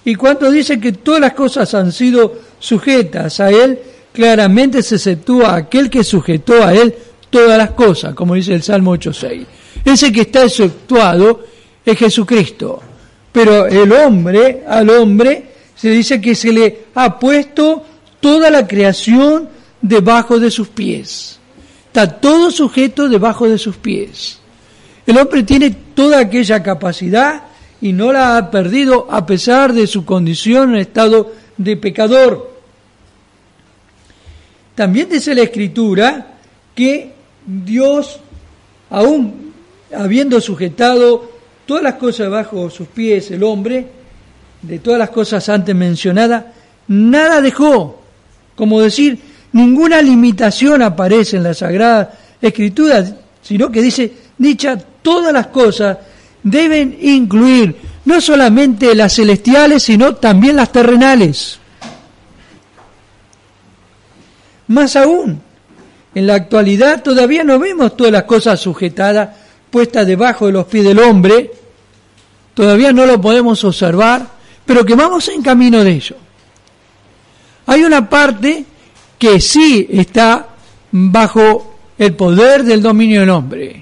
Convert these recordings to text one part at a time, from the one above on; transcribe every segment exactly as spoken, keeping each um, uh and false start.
Y cuando dice que todas las cosas han sido sujetas a Él, claramente se sitúa aquel que sujetó a Él todas las cosas, como dice el Salmo ocho seis. Ese que está exceptuado es Jesucristo. Pero el hombre, al hombre, se dice que se le ha puesto toda la creación debajo de sus pies. Está todo sujeto debajo de sus pies. El hombre tiene toda aquella capacidad y no la ha perdido a pesar de su condición en estado de pecador. También dice la Escritura que Dios, aún habiendo sujetado todas las cosas bajo sus pies, el hombre, de todas las cosas antes mencionadas, nada dejó. Como decir, ninguna limitación aparece en la Sagrada Escritura, sino que dice, dicha todas las cosas deben incluir no solamente las celestiales, sino también las terrenales. Más aún, en la actualidad todavía no vemos todas las cosas sujetadas, puestas debajo de los pies del hombre, todavía no lo podemos observar, pero que vamos en camino de ello. Hay una parte que sí está bajo el poder del dominio del hombre.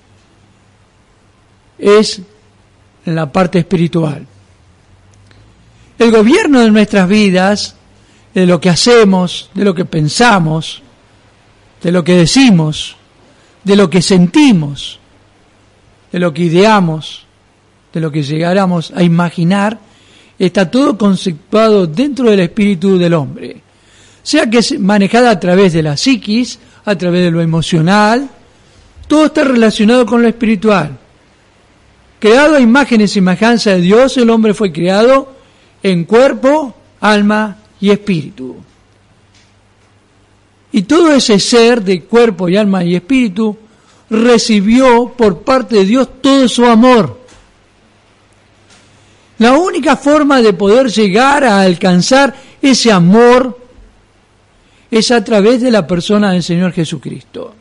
Es en la parte espiritual. El gobierno de nuestras vidas, de lo que hacemos, de lo que pensamos, de lo que decimos, de lo que sentimos, de lo que ideamos, de lo que llegáramos a imaginar, está todo conceptuado dentro del espíritu del hombre. Sea que es manejada a través de la psiquis, a través de lo emocional, todo está relacionado con lo espiritual. Creado a imagen y semejanza de Dios, el hombre fue creado en cuerpo, alma y espíritu. Y todo ese ser de cuerpo y alma y espíritu recibió por parte de Dios todo su amor. La única forma de poder llegar a alcanzar ese amor es a través de la persona del Señor Jesucristo.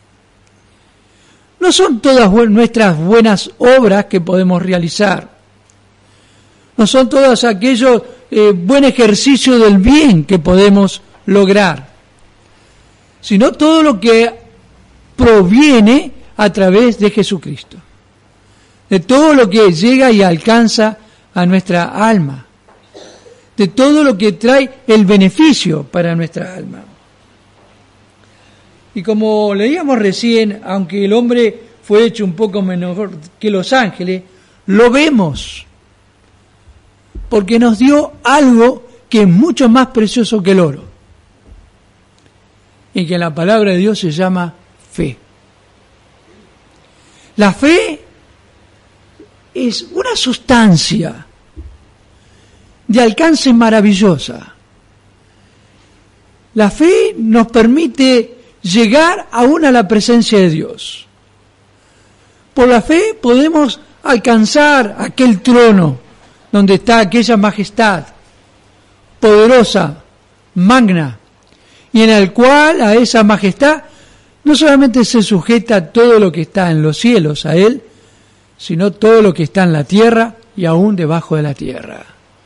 No son todas nuestras buenas obras que podemos realizar. No son todos aquellos eh, buen ejercicio del bien que podemos lograr, sino todo lo que proviene a través de Jesucristo, de todo lo que llega y alcanza a nuestra alma, de todo lo que trae el beneficio para nuestra alma. Y como leíamos recién, aunque el hombre fue hecho un poco menor que los ángeles, lo vemos, porque nos dio algo que es mucho más precioso que el oro, y que en la palabra de Dios se llama fe. La fe es una sustancia de alcance maravillosa. La fe nos permite llegar aún a la presencia de Dios. Por la fe podemos alcanzar aquel trono donde está aquella majestad poderosa, magna, y en el cual a esa majestad no solamente se sujeta todo lo que está en los cielos a Él, sino todo lo que está en la tierra y aún debajo de la tierra.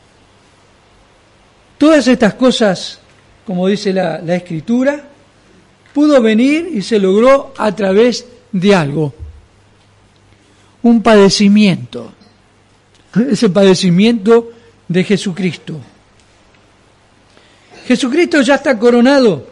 Todas estas cosas, como dice la, la Escritura, pudo venir y se logró a través de algo, un padecimiento, ese padecimiento de Jesucristo. Jesucristo ya está coronado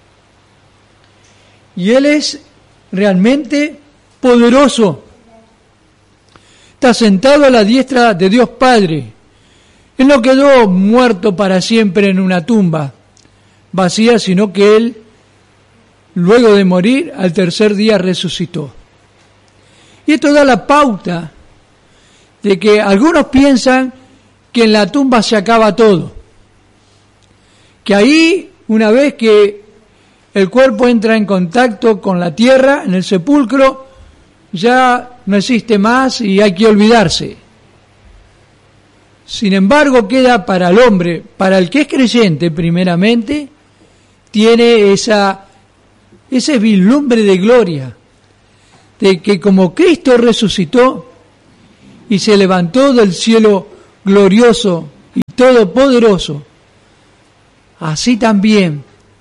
y Él es realmente poderoso. Está sentado a la diestra de Dios Padre. Él no quedó muerto para siempre en una tumba vacía, sino que Él, luego de morir, al tercer día resucitó. Y esto da la pauta de que algunos piensan que en la tumba se acaba todo, que ahí, una vez que el cuerpo entra en contacto con la tierra, en el sepulcro, ya no existe más y hay que olvidarse. Sin embargo, queda para el hombre, para el que es creyente primeramente, tiene esa, ese vislumbre de gloria, de que como Cristo resucitó y se levantó del cielo glorioso y todopoderoso, así también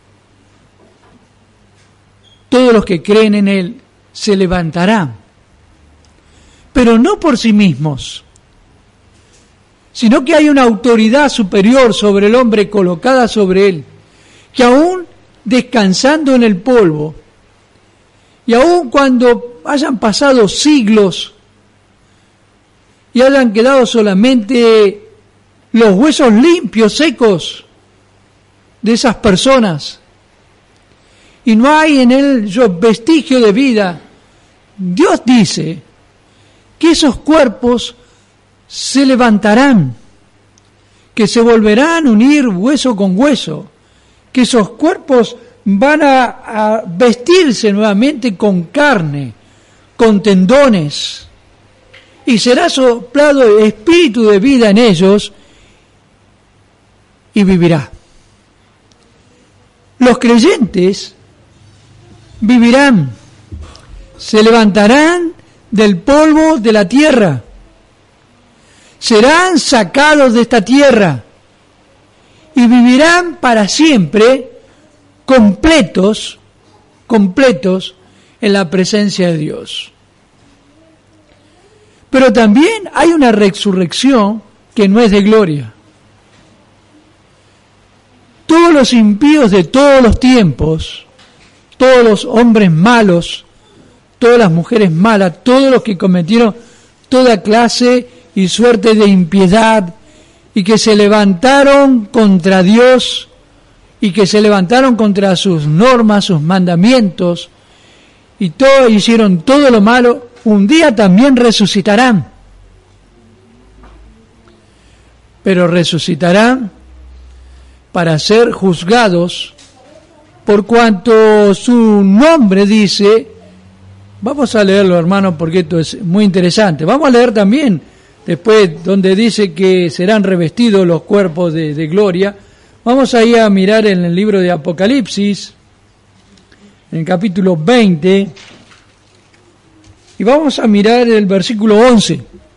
todos los que creen en Él se levantarán, pero no por sí mismos, sino que hay una autoridad superior sobre el hombre colocada sobre él, que aún descansando en el polvo, y aún cuando hayan pasado siglos y hayan quedado solamente los huesos limpios, secos de esas personas, y no hay en él vestigio de vida, Dios dice que esos cuerpos se levantarán, que se volverán a unir hueso con hueso, que esos cuerpos van a, a vestirse nuevamente con carne, con tendones, y será soplado el espíritu de vida en ellos y vivirá. Los creyentes vivirán, se levantarán del polvo de la tierra, serán sacados de esta tierra y vivirán para siempre completos, completos en la presencia de Dios. Pero también hay una resurrección que no es de gloria. Todos los impíos de todos los tiempos, todos los hombres malos, todas las mujeres malas, todos los que cometieron toda clase y suerte de impiedad y que se levantaron contra Dios y que se levantaron contra sus normas, sus mandamientos y todo, hicieron todo lo malo, un día también resucitarán. Pero resucitarán para ser juzgados por cuanto su nombre dice. Vamos a leerlo, hermano, porque esto es muy interesante. Vamos a leer también después donde dice que serán revestidos los cuerpos de, de gloria. Vamos ahí a mirar en el libro de Apocalipsis, en el capítulo veinte, y vamos a mirar el versículo once.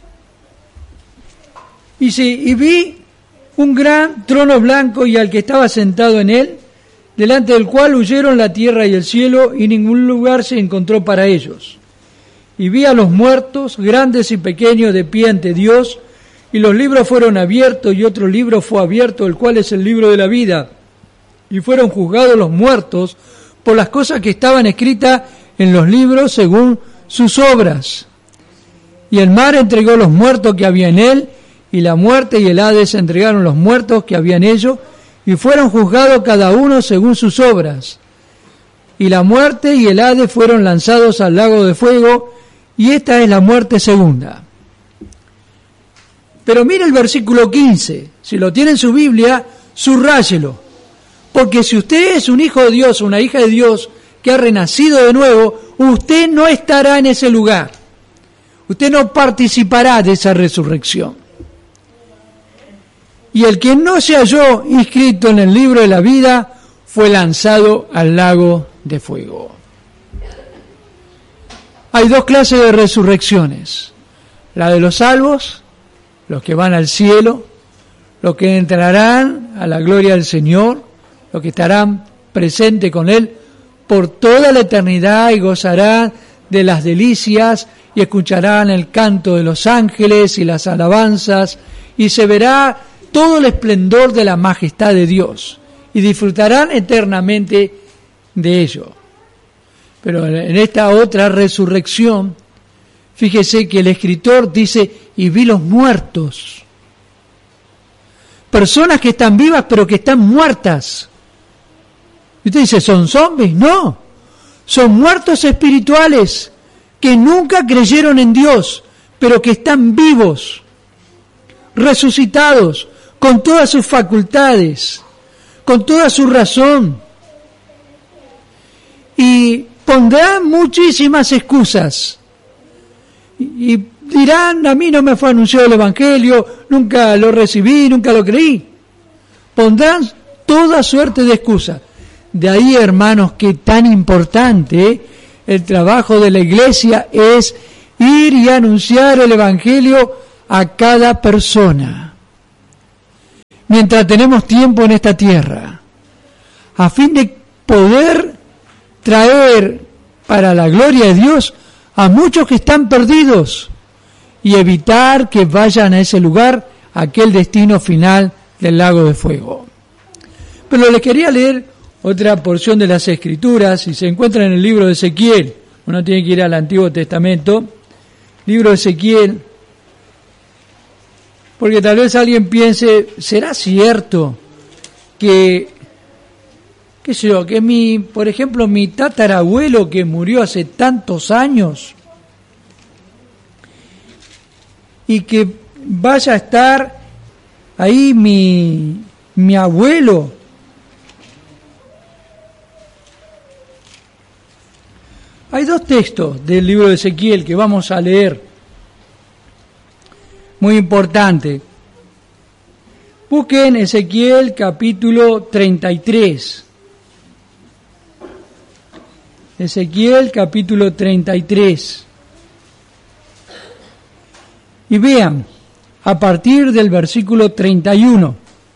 Dice, y vi un gran trono blanco y al que estaba sentado en él, delante del cual huyeron la tierra y el cielo, y ningún lugar se encontró para ellos. Y vi a los muertos, grandes y pequeños, de pie ante Dios, y los libros fueron abiertos, y otro libro fue abierto, el cual es el libro de la vida. Y fueron juzgados los muertos por las cosas que estaban escritas en los libros según sus obras. Y el mar entregó los muertos que había en él, y la muerte y el Hades entregaron los muertos que había en ellos, y fueron juzgados cada uno según sus obras. Y la muerte y el Hades fueron lanzados al lago de fuego, y esta es la muerte segunda. Pero mire el versículo quince, si lo tiene en su Biblia, subráyelo, porque si usted es un hijo de Dios, una hija de Dios, que ha renacido de nuevo, usted no estará en ese lugar, usted no participará de esa resurrección. Y el que no se halló inscrito en el libro de la vida fue lanzado al lago de fuego. Hay dos clases de resurrecciones: la de los salvos, los que van al cielo, los que entrarán a la gloria del Señor, los que estarán presentes con Él por toda la eternidad y gozarán de las delicias y escucharán el canto de los ángeles y las alabanzas, y se verá todo el esplendor de la majestad de Dios, y disfrutarán eternamente de ello. Pero en esta otra resurrección, fíjese que el escritor dice, y vi los muertos. Personas que están vivas pero que están muertas. Y usted dice, ¿son zombies? No, son muertos espirituales que nunca creyeron en Dios, pero que están vivos, resucitados, con todas sus facultades, con toda su razón, y pondrán muchísimas excusas, y, y dirán, a mí no me fue anunciado el Evangelio, nunca lo recibí, nunca lo creí. Pondrán toda suerte de excusas. De ahí, hermanos, que tan importante el trabajo de la iglesia es ir y anunciar el Evangelio a cada persona. mientras tenemos tiempo en esta tierra, a fin de poder traer para la gloria de Dios a muchos que están perdidos y evitar que vayan a ese lugar, a aquel destino final del lago de fuego. Pero les quería leer otra porción de las Escrituras, y se encuentra en el libro de Ezequiel. Uno tiene que ir al Antiguo Testamento, libro de Ezequiel, porque tal vez alguien piense, ¿será cierto que, qué sé yo, que mi, por ejemplo, mi tatarabuelo que murió hace tantos años y que vaya a estar ahí mi, mi abuelo? Hay dos textos del libro de Ezequiel que vamos a leer, muy importante. Busquen Ezequiel capítulo treinta y tres. Ezequiel capítulo treinta y tres. Y vean, a partir del versículo treinta y uno.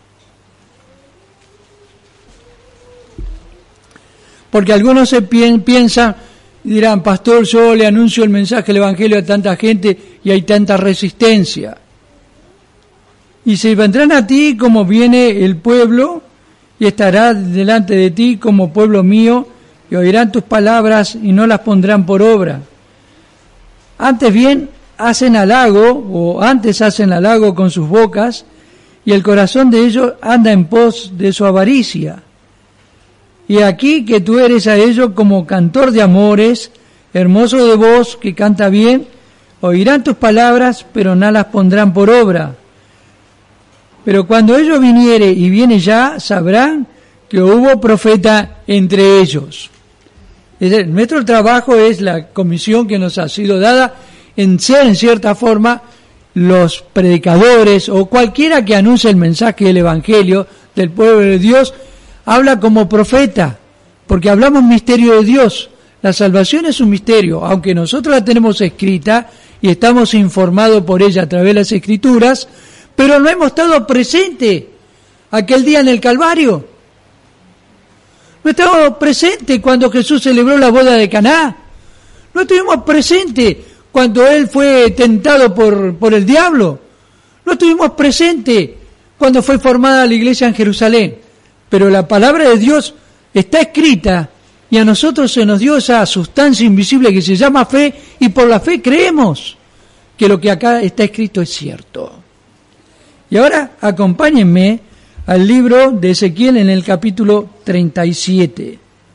Porque algunos se piensan, y dirán, pastor, yo le anuncio el mensaje del Evangelio a tanta gente y hay tanta resistencia. Y se vendrán a ti como viene el pueblo, y estará delante de ti como pueblo mío, y oirán tus palabras y no las pondrán por obra. Antes bien hacen halago, o antes hacen halago con sus bocas, y el corazón de ellos anda en pos de su avaricia. Y aquí que tú eres a ellos como cantor de amores, hermoso de voz, que canta bien, oirán tus palabras, pero no las pondrán por obra. Pero cuando ellos viniere, y viene ya, sabrán que hubo profeta entre ellos. Es decir, nuestro trabajo es la comisión que nos ha sido dada en ser, en cierta forma, los predicadores o cualquiera que anuncie el mensaje del Evangelio del pueblo de Dios, habla como profeta, porque hablamos misterio de Dios. La salvación es un misterio, aunque nosotros la tenemos escrita y estamos informados por ella a través de las Escrituras, pero no hemos estado presentes aquel día en el Calvario. No estábamos presentes cuando Jesús celebró la boda de Caná. No estuvimos presentes cuando Él fue tentado por, por el diablo. No estuvimos presentes cuando fue formada la iglesia en Jerusalén. Pero la palabra de Dios está escrita y a nosotros se nos dio esa sustancia invisible que se llama fe, y por la fe creemos que lo que acá está escrito es cierto. Y ahora acompáñenme al libro de Ezequiel en el capítulo treinta y siete.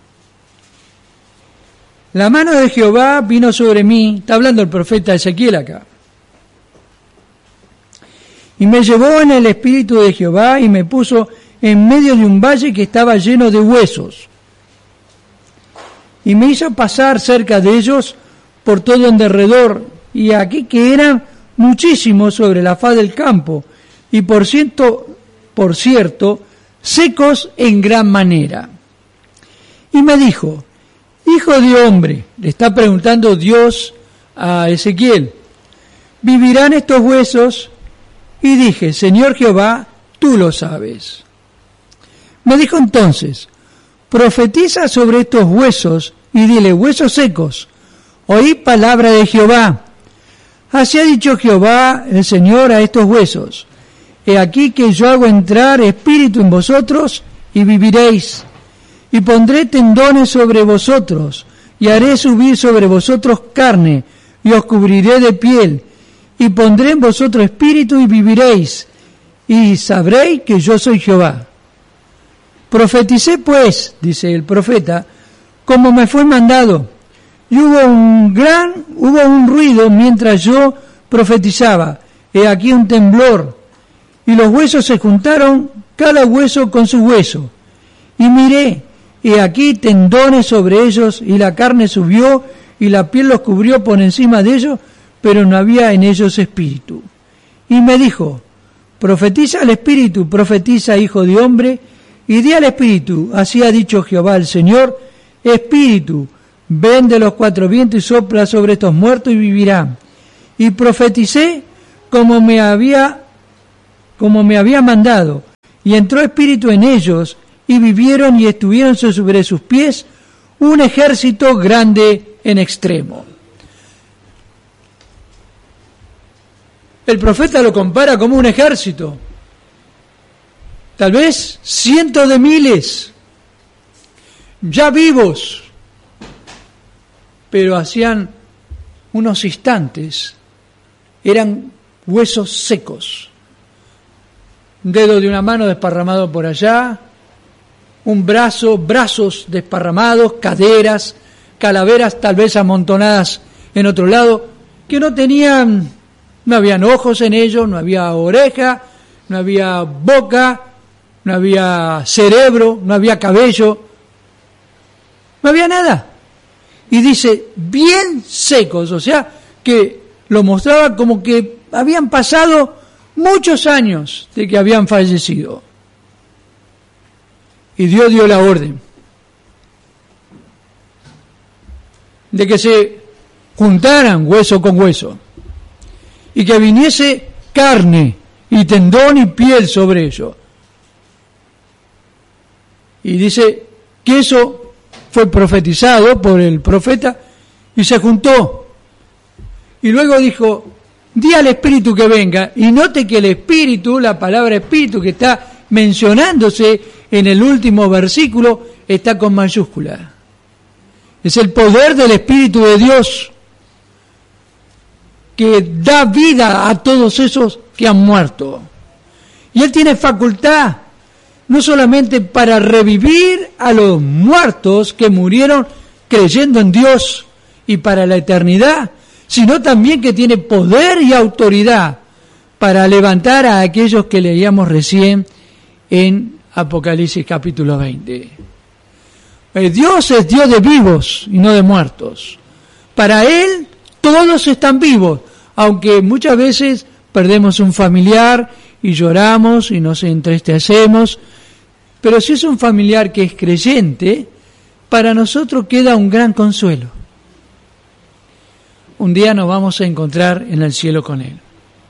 La mano de Jehová vino sobre mí, está hablando el profeta Ezequiel acá, y me llevó en el espíritu de Jehová y me puso en medio de un valle que estaba lleno de huesos, y me hizo pasar cerca de ellos por todo en derredor, y aquí que eran muchísimos sobre la faz del campo, y por cierto, por cierto, secos en gran manera. Y me dijo, hijo de hombre, le está preguntando Dios a Ezequiel, ¿vivirán estos huesos? Y dije, Señor Jehová, tú lo sabes. Me dijo entonces, profetiza sobre estos huesos y dile, huesos secos, oí palabra de Jehová. Así ha dicho Jehová el Señor a estos huesos, he aquí que yo hago entrar espíritu en vosotros y viviréis, y pondré tendones sobre vosotros, y haré subir sobre vosotros carne, y os cubriré de piel, y pondré en vosotros espíritu y viviréis, y sabréis que yo soy Jehová. Profeticé pues, dice el profeta, como me fue mandado, y hubo un gran, hubo un ruido mientras yo profetizaba, he aquí un temblor, y los huesos se juntaron, cada hueso con su hueso, y miré, he aquí tendones sobre ellos, y la carne subió, y la piel los cubrió por encima de ellos, pero no había en ellos espíritu. Y me dijo, profetiza al espíritu, profetiza, hijo de hombre, y di al espíritu, así ha dicho Jehová el Señor, espíritu, ven de los cuatro vientos y sopla sobre estos muertos y vivirán. Y profeticé como me había, como me había mandado, y entró espíritu en ellos, y vivieron y estuvieron sobre sus pies un ejército grande en extremo. El profeta lo compara como un ejército, tal vez cientos de miles, ya vivos, pero hacían unos instantes, eran huesos secos, un dedo de una mano desparramado por allá, un brazo, brazos desparramados, caderas, calaveras tal vez amontonadas en otro lado, que no tenían, no habían ojos en ellos, no había oreja, no había boca, no había cerebro, no había cabello, no había nada. Y dice, bien secos, o sea, que lo mostraba como que habían pasado muchos años de que habían fallecido. Y Dios dio la orden de que se juntaran hueso con hueso y que viniese carne y tendón y piel sobre ello. Y dice que eso fue profetizado por el profeta y se juntó. Y luego dijo, di al Espíritu que venga. Y note que el Espíritu, la palabra Espíritu que está mencionándose en el último versículo, está con mayúscula. Es el poder del Espíritu de Dios que da vida a todos esos que han muerto. Y Él tiene facultad no solamente para revivir a los muertos que murieron creyendo en Dios y para la eternidad, sino también que tiene poder y autoridad para levantar a aquellos que leíamos recién en Apocalipsis capítulo veinte. Dios es Dios de vivos y no de muertos. Para Él todos están vivos, aunque muchas veces perdemos un familiar y lloramos y nos entristecemos, pero si es un familiar que es creyente, para nosotros queda un gran consuelo. Un día nos vamos a encontrar en el cielo con Él.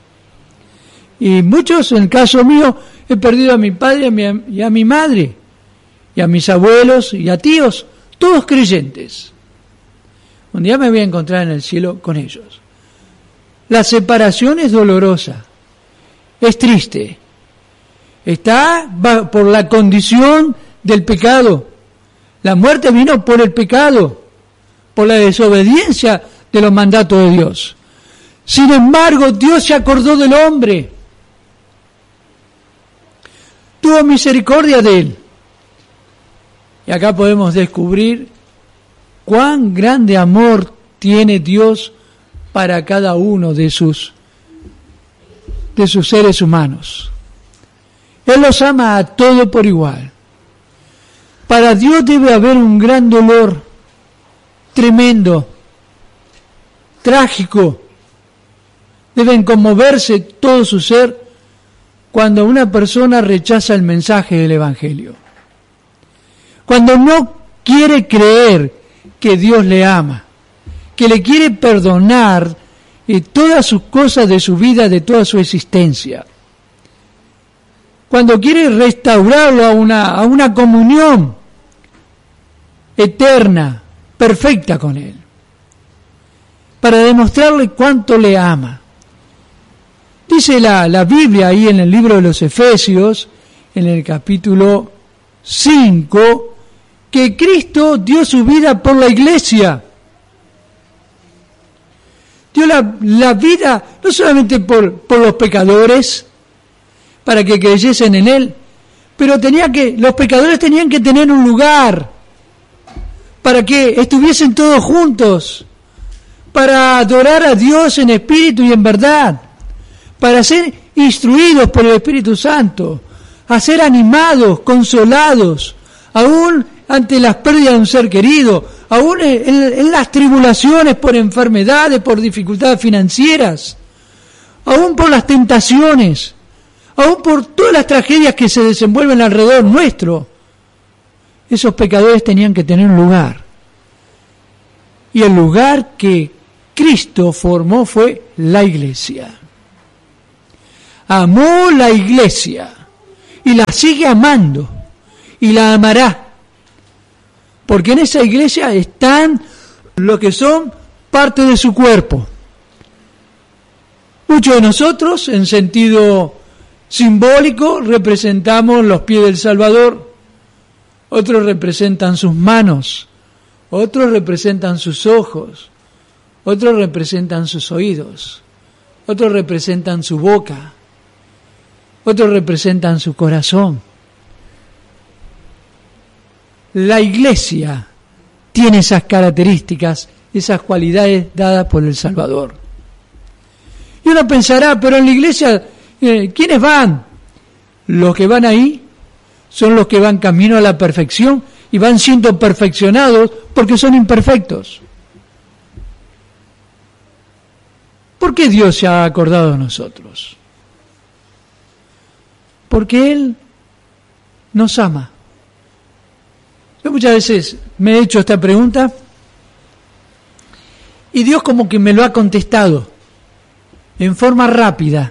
Y muchos, en el caso mío, he perdido a mi padre y a mi, y a mi madre, y a mis abuelos y a tíos, todos creyentes. Un día me voy a encontrar en el cielo con ellos. La separación es dolorosa, es triste. Está por la condición del pecado. La muerte vino por el pecado, por la desobediencia de los mandatos de Dios. Sin embargo, Dios se acordó del hombre. Tuvo misericordia de él. Y acá podemos descubrir cuán grande amor tiene Dios para cada uno de sus, de sus seres humanos. Él los ama a todos por igual. Para Dios debe haber un gran dolor tremendo, trágico. Deben conmoverse todo su ser cuando una persona rechaza el mensaje del Evangelio. Cuando no quiere creer que Dios le ama, que le quiere perdonar y todas sus cosas de su vida, de toda su existencia. Cuando quiere restaurarlo a una, a una comunión eterna, perfecta con Él, para demostrarle cuánto le ama. Dice la, la Biblia ahí en el libro de los Efesios, en el capítulo cinco, que Cristo dio su vida por la iglesia. Dio la, la vida no solamente por, por los pecadores, para que creyesen en Él, pero tenía que, los pecadores tenían que tener un lugar para que estuviesen todos juntos, para adorar a Dios en espíritu y en verdad, para ser instruidos por el Espíritu Santo, a ser animados, consolados, aún ante las pérdidas de un ser querido, aún en, en las tribulaciones por enfermedades, por dificultades financieras, aún por las tentaciones, aún por todas las tragedias que se desenvuelven alrededor nuestro. Esos pecadores tenían que tener un lugar. Y el lugar que Cristo formó fue la iglesia. Amó la iglesia y la sigue amando y la amará, porque en esa iglesia están los que son parte de su cuerpo. Muchos de nosotros, en sentido simbólico, representamos los pies del Salvador, otros representan sus manos, otros representan sus ojos, otros representan sus oídos, otros representan su boca, otros representan su corazón. La iglesia tiene esas características, esas cualidades dadas por el Salvador. Y uno pensará, pero en la iglesia, eh, ¿quiénes van? Los que van ahí son los que van camino a la perfección y van siendo perfeccionados porque son imperfectos. ¿Por qué Dios se ha acordado de nosotros? Porque Él nos ama. Yo muchas veces me he hecho esta pregunta y Dios como que me lo ha contestado en forma rápida.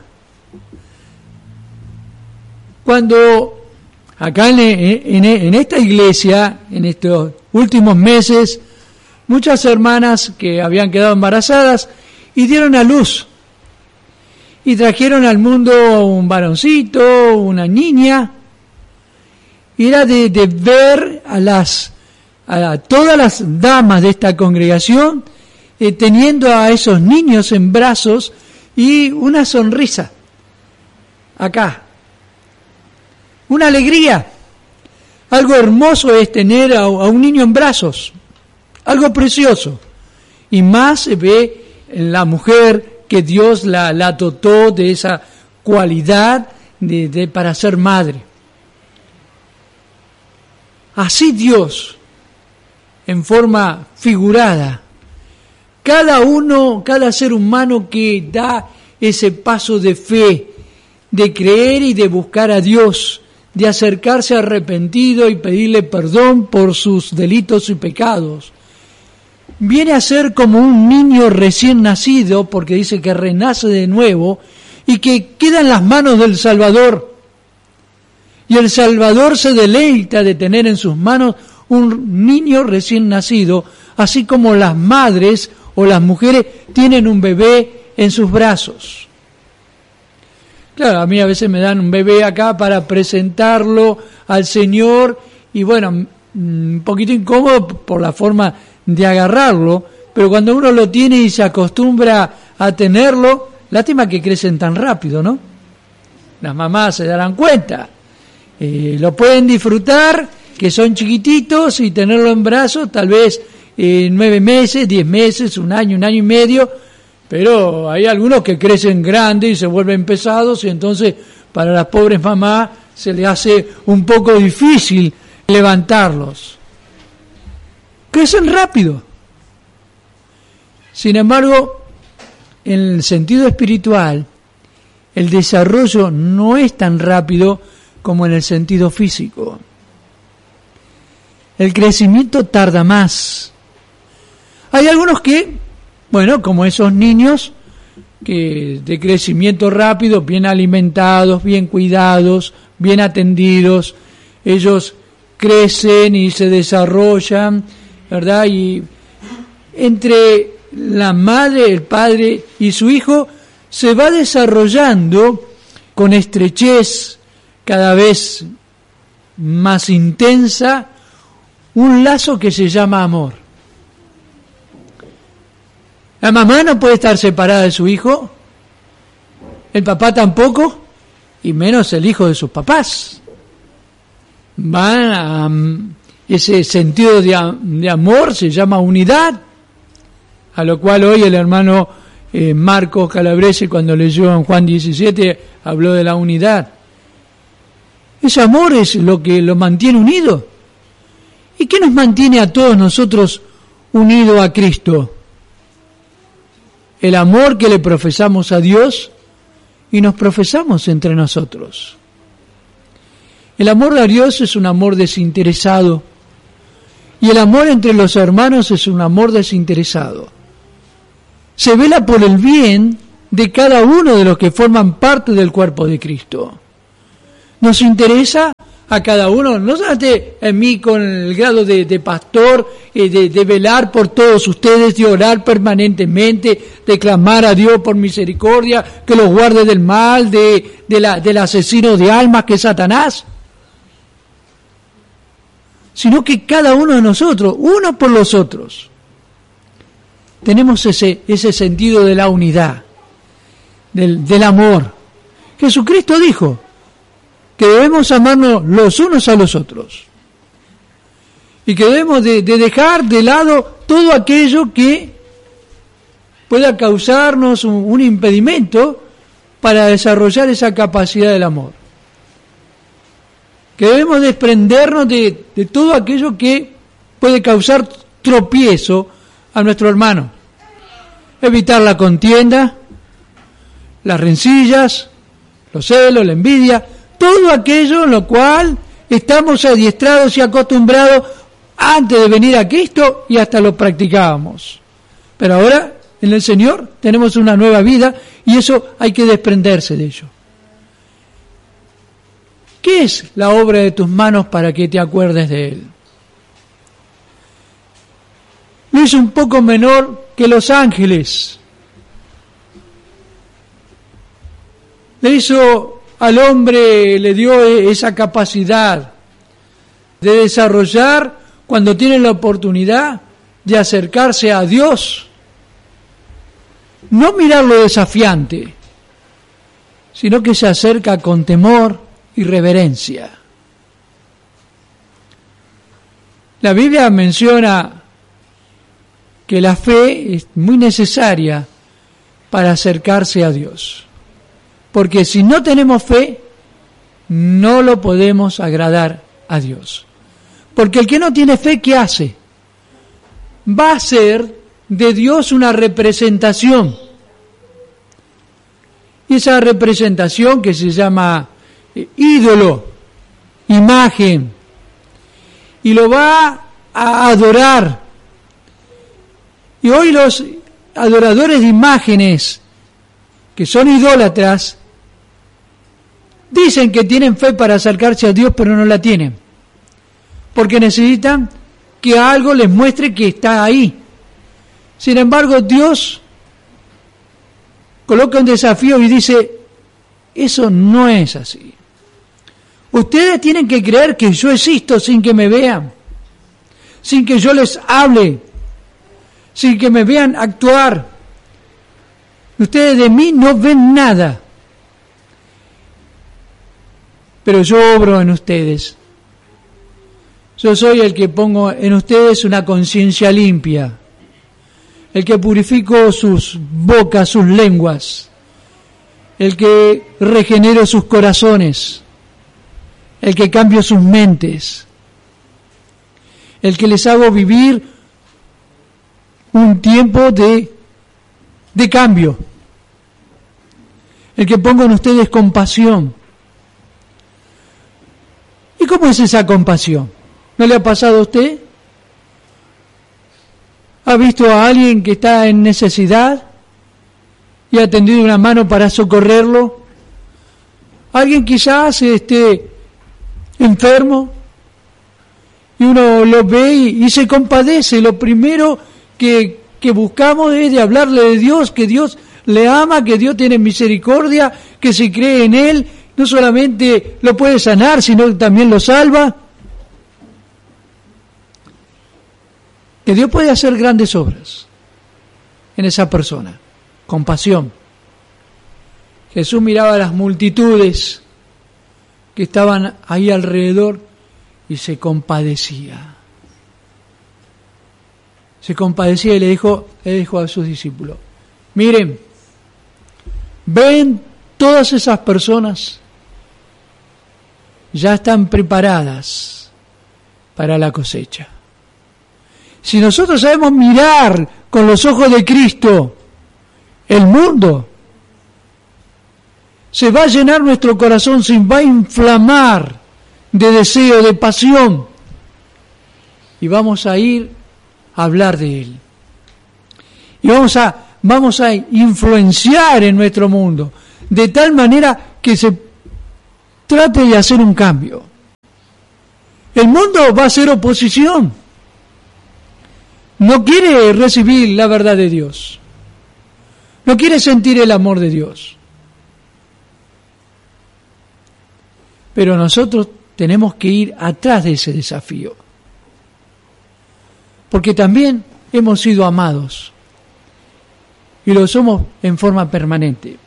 Cuando acá en, en, en esta iglesia, en estos últimos meses, muchas hermanas que habían quedado embarazadas y dieron a luz y trajeron al mundo un varoncito, una niña, y era de, de ver a las a todas las damas de esta congregación eh, teniendo a esos niños en brazos y una sonrisa acá, una alegría. Algo hermoso es tener a, a un niño en brazos, algo precioso, y más se ve en la mujer que Dios la, la dotó de esa cualidad de, de, para ser madre. Así Dios, en forma figurada, cada uno, cada ser humano que da ese paso de fe, de creer y de buscar a Dios, de acercarse arrepentido y pedirle perdón por sus delitos y pecados, viene a ser como un niño recién nacido, porque dice que renace de nuevo y que queda en las manos del Salvador. Y el Salvador se deleita de tener en sus manos un niño recién nacido, así como las madres o las mujeres tienen un bebé en sus brazos. Claro, a mí a veces me dan un bebé acá para presentarlo al Señor y bueno, un poquito incómodo por la forma de agarrarlo, pero cuando uno lo tiene y se acostumbra a tenerlo, lástima que crecen tan rápido, ¿no? Las mamás se darán cuenta. Eh, lo pueden disfrutar, que son chiquititos, y tenerlo en brazos, tal vez eh, nueve meses, diez meses, un año, un año y medio, pero hay algunos que crecen grandes y se vuelven pesados, y entonces para las pobres mamás se les hace un poco difícil levantarlos. Crecen rápido. Sin embargo, en el sentido espiritual, el desarrollo no es tan rápido como en el sentido físico. El crecimiento tarda más. Hay algunos que, bueno, como esos niños, que de crecimiento rápido, bien alimentados, bien cuidados, bien atendidos, ellos crecen y se desarrollan, ¿verdad? Y entre la madre, el padre y su hijo se va desarrollando con estrechez cada vez más intensa un lazo que se llama amor. La mamá no puede estar separada de su hijo, el papá tampoco, y menos el hijo de sus papás. Van a ese sentido de, de amor, se llama unidad, a lo cual hoy el hermano eh, Marcos Calabrese, cuando leyó en Juan diecisiete, habló de la unidad. Ese amor es lo que lo mantiene unido. ¿Y qué nos mantiene a todos nosotros unidos a Cristo? El amor que le profesamos a Dios y nos profesamos entre nosotros. El amor de Dios es un amor desinteresado y el amor entre los hermanos es un amor desinteresado. Se vela por el bien de cada uno de los que forman parte del cuerpo de Cristo. Nos interesa a cada uno, no solamente en mí con el grado de, de pastor, eh, de, de velar por todos ustedes, de orar permanentemente, de clamar a Dios por misericordia, que los guarde del mal, de, de la, del asesino de almas que es Satanás, sino que cada uno de nosotros, uno por los otros, tenemos ese, ese sentido de la unidad, del, del amor. Jesucristo dijo que debemos amarnos los unos a los otros y que debemos de, de dejar de lado todo aquello que pueda causarnos un, un impedimento para desarrollar esa capacidad del amor. Que debemos desprendernos de, de todo aquello que puede causar tropiezo a nuestro hermano. Evitar la contienda, las rencillas, los celos, la envidia, todo aquello en lo cual estamos adiestrados y acostumbrados antes de venir a Cristo y hasta lo practicábamos. Pero ahora en el Señor tenemos una nueva vida y eso hay que desprenderse de ello. ¿Qué es la obra de tus manos para que te acuerdes de Él? Lo hizo un poco menor que los ángeles. Le hizo al hombre, le dio esa capacidad de desarrollar cuando tiene la oportunidad de acercarse a Dios. No mirarlo desafiante, sino que se acerca con temor y reverencia. La Biblia menciona que la fe es muy necesaria para acercarse a Dios. Porque si no tenemos fe, no lo podemos agradar a Dios. Porque el que no tiene fe, ¿qué hace? Va a hacer de Dios una representación. Y esa representación que se llama ídolo, imagen, y lo va a adorar. Y hoy los adoradores de imágenes, que son idólatras, dicen que tienen fe para acercarse a Dios, pero no la tienen. Porque necesitan que algo les muestre que está ahí. Sin embargo, Dios coloca un desafío y dice, eso no es así. Ustedes tienen que creer que yo existo sin que me vean, sin que yo les hable, sin que me vean actuar. Ustedes de mí no ven nada. Pero yo obro en ustedes. Yo soy el que pongo en ustedes una conciencia limpia, el que purifico sus bocas, sus lenguas, el que regenero sus corazones, el que cambio sus mentes, el que les hago vivir un tiempo de, de cambio, el que pongo en ustedes compasión. ¿Y cómo es esa compasión? ¿No le ha pasado a usted? ¿Ha visto a alguien que está en necesidad y ha tendido una mano para socorrerlo? ¿Alguien quizás esté enfermo y uno lo ve y, y se compadece? Lo primero que, que buscamos es de hablarle de Dios, que Dios le ama, que Dios tiene misericordia, que si cree en Él, no solamente lo puede sanar, sino que también lo salva. Que Dios puede hacer grandes obras en esa persona. Compasión. Jesús miraba a las multitudes que estaban ahí alrededor y se compadecía. Se compadecía y le dijo, le dijo a sus discípulos, miren, ven todas esas personas ya están preparadas para la cosecha. Si nosotros sabemos mirar con los ojos de Cristo el mundo, se va a llenar nuestro corazón, se va a inflamar de deseo, de pasión, y vamos a ir a hablar de Él. Y vamos a, vamos a influenciar en nuestro mundo, de tal manera que se trate de hacer un cambio. El mundo va a hacer oposición. No quiere recibir la verdad de Dios. No quiere sentir el amor de Dios. Pero nosotros tenemos que ir atrás de ese desafío. Porque también hemos sido amados. Y lo somos en forma permanente.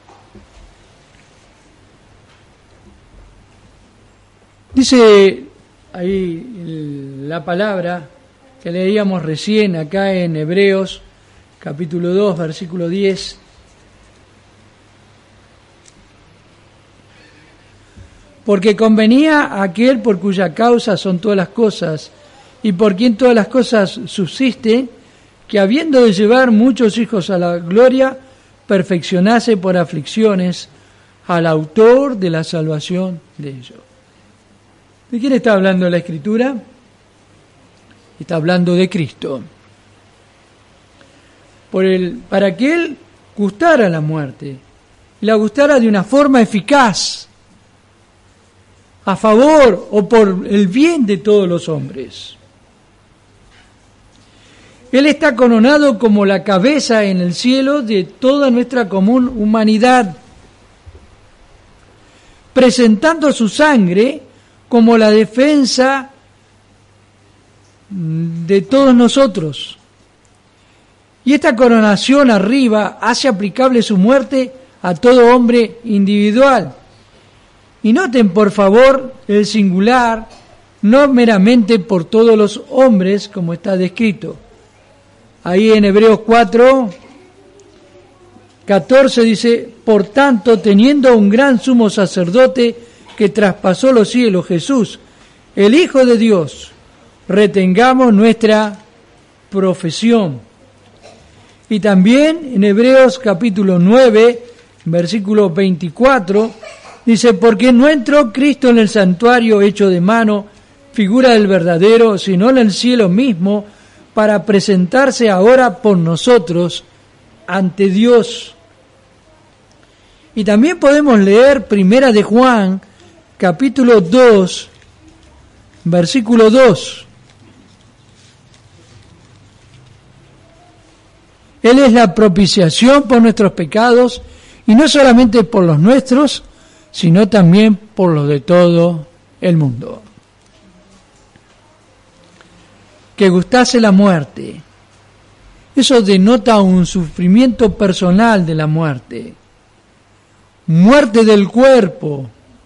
Dice ahí la palabra que leíamos recién acá en Hebreos, capítulo dos, versículo diez. Porque convenía a aquel por cuya causa son todas las cosas, y por quien todas las cosas subsisten, que habiendo de llevar muchos hijos a la gloria, perfeccionase por aflicciones al autor de la salvación de ellos. ¿De quién está hablando la Escritura? Está hablando de Cristo. Por el, para que Él gustara la muerte, y la gustara de una forma eficaz, a favor o por el bien de todos los hombres. Él está coronado como la cabeza en el cielo de toda nuestra común humanidad, presentando su sangre como la defensa de todos nosotros. Y esta coronación arriba hace aplicable su muerte a todo hombre individual. Y noten, por favor, el singular, no meramente por todos los hombres, como está descrito. Ahí en Hebreos cuatro, catorce dice, por tanto, teniendo un gran sumo sacerdote que traspasó los cielos, Jesús, el Hijo de Dios, retengamos nuestra profesión. Y también en Hebreos capítulo nueve, versículo veinticuatro, dice, porque no entró Cristo en el santuario hecho de mano, figura del verdadero, sino en el cielo mismo, para presentarse ahora por nosotros ante Dios. Y también podemos leer Primera de Juan, capítulo dos, versículo dos. Él es la propiciación por nuestros pecados, y no solamente por los nuestros, sino también por los de todo el mundo. Que gustase la muerte, eso denota un sufrimiento personal de la muerte, muerte del cuerpo,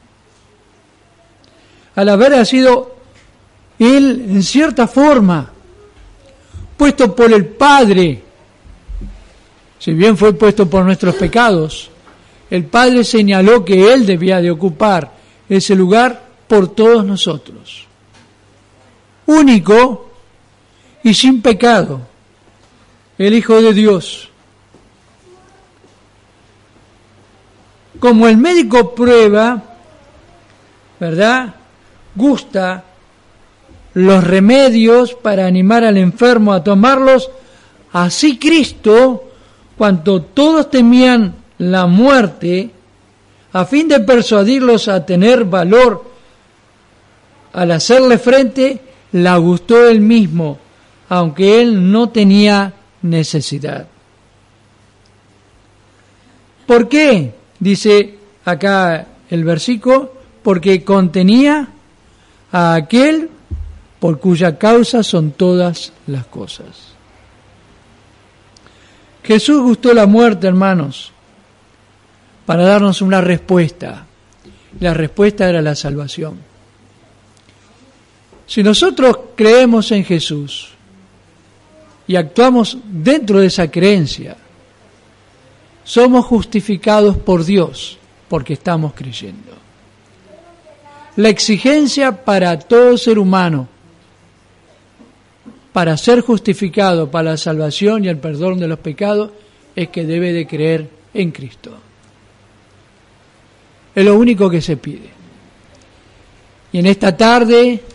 al haber sido él en cierta forma puesto por el Padre, si bien fue puesto por nuestros pecados, el Padre señaló que Él debía de ocupar ese lugar por todos nosotros. Único y sin pecado, el Hijo de Dios. Como el médico prueba, ¿verdad?, gusta los remedios para animar al enfermo a tomarlos, así Cristo, cuando todos temían la muerte, a fin de persuadirlos a tener valor al hacerle frente, la gustó él mismo, aunque él no tenía necesidad. ¿Por qué? Dice acá el versículo, porque contenía a aquel por cuya causa son todas las cosas. Jesús gustó la muerte, hermanos, para darnos una respuesta. La respuesta era la salvación. Si nosotros creemos en Jesús y actuamos dentro de esa creencia, somos justificados por Dios porque estamos creyendo. La exigencia para todo ser humano para ser justificado para la salvación y el perdón de los pecados es que debe de creer en Cristo. Es lo único que se pide. Y en esta tarde,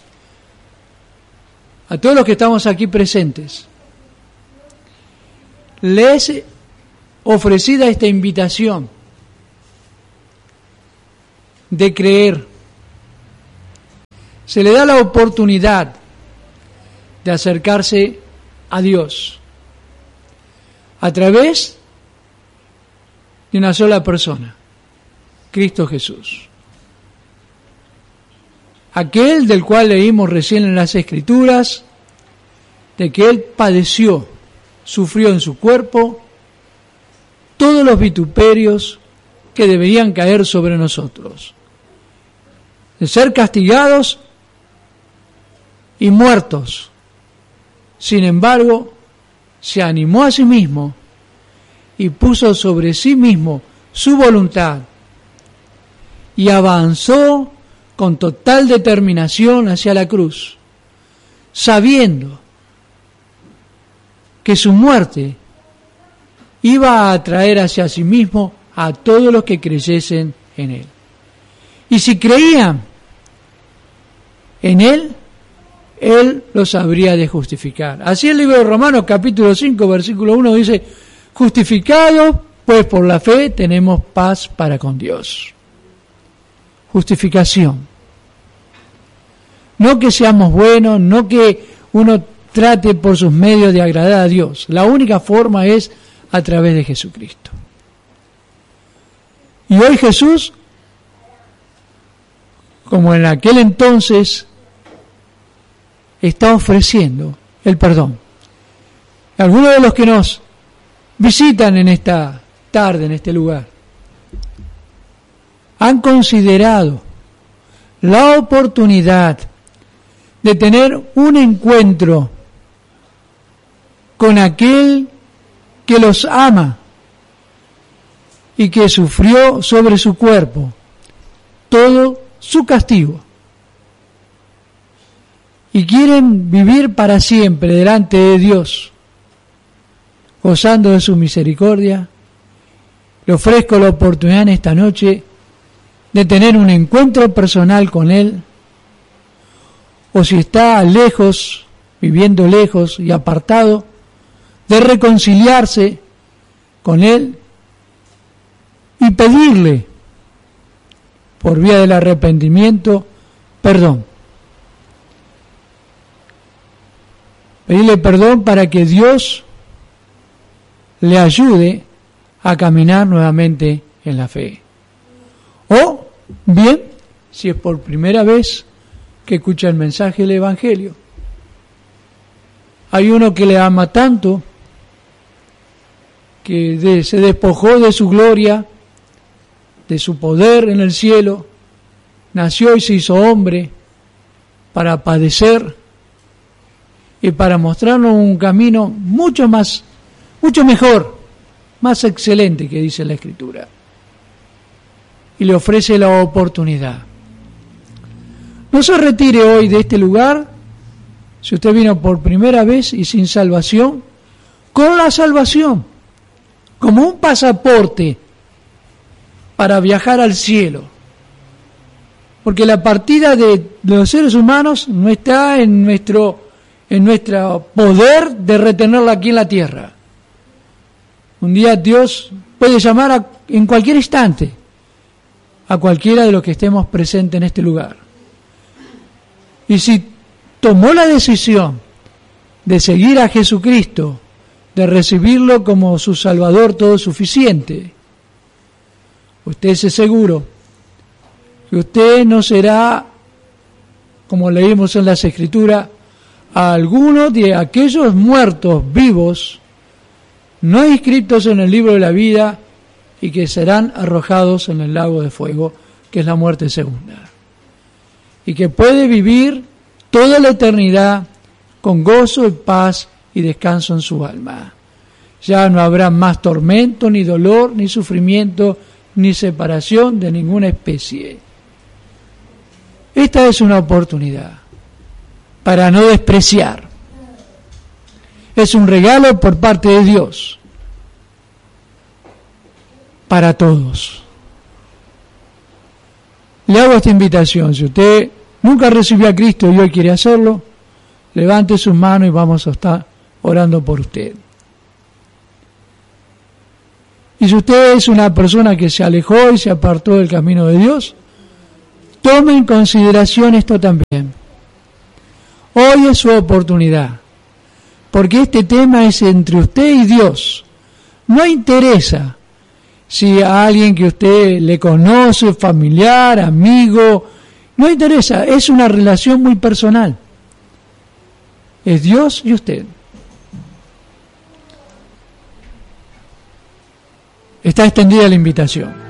a todos los que estamos aquí presentes, les ofrecida esta invitación de creer. Se le da la oportunidad de acercarse a Dios a través de una sola persona, Cristo Jesús. Aquel del cual leímos recién en las Escrituras, de que Él padeció, sufrió en su cuerpo todos los vituperios que deberían caer sobre nosotros, de ser castigados y muertos. Sin embargo, se animó a sí mismo y puso sobre sí mismo su voluntad y avanzó con total determinación hacia la cruz, sabiendo que su muerte iba a atraer hacia sí mismo a todos los que creyesen en Él. Y si creían en Él, Él los habría de justificar. Así el libro de Romanos capítulo cinco versículo uno dice: justificados pues por la fe tenemos paz para con Dios. Justificación. No que seamos buenos, no que uno trate por sus medios de agradar a Dios. La única forma es a través de Jesucristo. Y hoy Jesús, como en aquel entonces, está ofreciendo el perdón. Algunos de los que nos visitan en esta tarde, en este lugar, han considerado la oportunidad de tener un encuentro con aquel que los ama y que sufrió sobre su cuerpo todo su castigo, y quieren vivir para siempre delante de Dios, gozando de su misericordia. Le ofrezco la oportunidad en esta noche de tener un encuentro personal con Él, o si está lejos, viviendo lejos y apartado, de reconciliarse con Él y pedirle, por vía del arrepentimiento, perdón. Pedirle perdón para que Dios le ayude a caminar nuevamente en la fe. O bien, si es por primera vez que escucha el mensaje del Evangelio, hay uno que le ama tanto, que de, se despojó de su gloria, de su poder en el cielo, nació y se hizo hombre para padecer y para mostrarnos un camino mucho más, mucho mejor, más excelente, que dice la Escritura. Y le ofrece la oportunidad. No se retire hoy de este lugar, si usted vino por primera vez y sin salvación, con la salvación, como un pasaporte para viajar al cielo. Porque la partida de, de los seres humanos no está en nuestro, en nuestro poder de retenerla aquí en la tierra. Un día Dios puede llamar a, en cualquier instante a cualquiera de los que estemos presentes en este lugar. Y si tomó la decisión de seguir a Jesucristo, de recibirlo como su Salvador todo suficiente, usted se seguro que usted no será, como leímos en las Escrituras, a alguno de aquellos muertos vivos no inscritos en el libro de la vida y que serán arrojados en el lago de fuego, que es la muerte segunda. Y que puede vivir toda la eternidad con gozo y paz y descanso en su alma. Ya no habrá más tormento, ni dolor, ni sufrimiento, ni separación de ninguna especie. Esta es una oportunidad para no despreciar. Es un regalo por parte de Dios para todos. Le hago esta invitación: si usted nunca recibió a Cristo y hoy quiere hacerlo, levante sus manos y vamos a estar orando por usted. Y si usted es una persona que se alejó y se apartó del camino de Dios, tome en consideración esto también. Hoy es su oportunidad, porque este tema es entre usted y Dios. No interesa si a alguien que usted le conoce, familiar, amigo, no interesa, es una relación muy personal. Es Dios y usted. Está extendida la invitación.